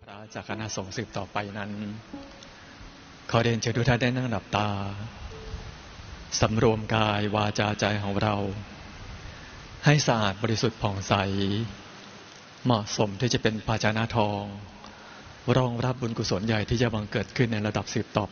ระจากคณะสงฆ์สืบต่อไปนั้นขอเรียนเชิญทุกท่านได้นั่งหลับตาสำรวมกายวาจาใจของเราให้สะอาดบริสุทธิ์ผ่องใสเหมาะสมที่จะเป็นภาชนะทองรองรับบุญกุศลใหญ่ที่จะบังเกิดขึ้นในระดับสืบต่อ